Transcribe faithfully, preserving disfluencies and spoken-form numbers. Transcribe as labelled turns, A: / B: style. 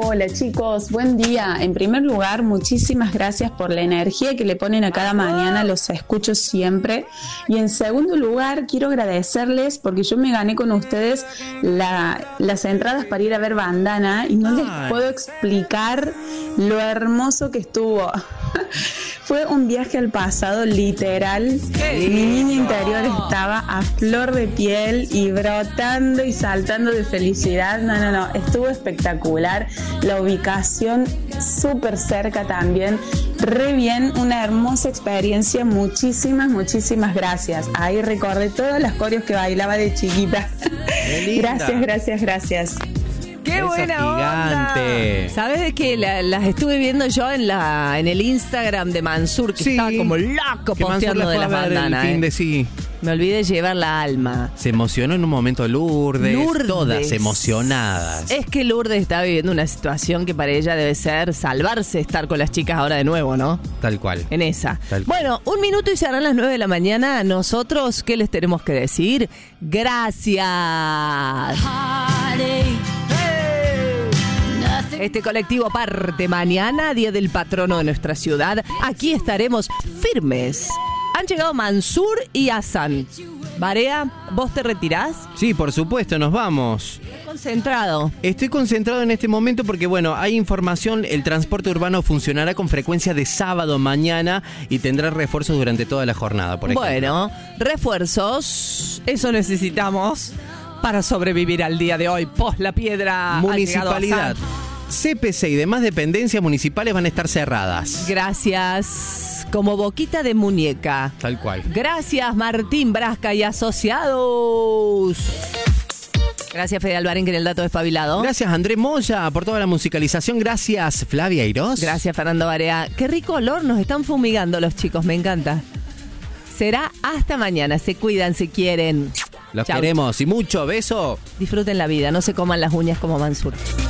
A: Hola chicos, buen día. En primer lugar, muchísimas gracias por la energía que le ponen a cada mañana, los escucho siempre. Y en segundo lugar, quiero agradecerles porque yo me gané con ustedes la, las entradas para ir a ver Bandana y no les puedo explicar lo hermoso que estuvo. Fue un viaje al pasado literal. Mi niña interior estaba a flor de piel y brotando y saltando de felicidad. No, no, no, estuvo espectacular. La ubicación súper cerca también. Re bien, una hermosa experiencia. Muchísimas, muchísimas gracias. Ahí recordé todas las coreos que bailaba de chiquita. Gracias, gracias, gracias.
B: ¡Qué
C: Esa
B: buena
C: gigante.
B: onda! ¿Sabes de qué? La, las estuve viendo yo en la en el Instagram de Mansur, que
C: Sí.
B: estaba como loco
C: Que Mansur
B: posteando
C: la
B: de
C: fue a
B: las
C: ver el
B: bandanas.
C: fin
B: ¿eh?
C: de sí.
B: Me olvidé llevar la alma.
C: Se emocionó en un momento Lourdes,
B: Lourdes.
C: todas emocionadas.
B: Es que Lourdes está viviendo una situación que para ella debe ser salvarse estar con las chicas ahora de nuevo, ¿no?
C: Tal cual.
B: En esa.
C: Tal cual.
B: Bueno, un minuto y serán las nueve de la mañana. Nosotros, ¿qué les tenemos que decir? Gracias. Este colectivo parte mañana, Día del Patrono de nuestra ciudad. Aquí estaremos firmes. Han llegado Mansur y Hassan. Barea, ¿vos te retirás?
C: Sí, por supuesto, nos vamos.
B: Concentrado.
C: Estoy concentrado en este momento porque, bueno, hay información. El transporte urbano funcionará con frecuencia de sábado mañana y tendrá refuerzos durante toda la jornada, por ejemplo.
B: Bueno, refuerzos. Eso necesitamos para sobrevivir al día de hoy. Pos la piedra. Ha llegado
C: Municipalidad.
B: Hassan.
C: C P C y demás dependencias municipales van a estar cerradas.
B: Gracias. Como boquita de muñeca.
C: Tal cual.
B: Gracias, Martín Brasca y Asociados. Gracias, Fede Alvarenque, en el dato despabilado.
C: Gracias, André Moya, por toda la musicalización. Gracias, Flavia Irós.
B: Gracias, Fernando Barea. Qué rico olor, nos están fumigando los chicos, me encanta. Será hasta mañana, se cuidan, se quieren.
C: Los
B: Chau.
C: queremos y mucho beso.
B: Disfruten la vida, no se coman las uñas como Mansur.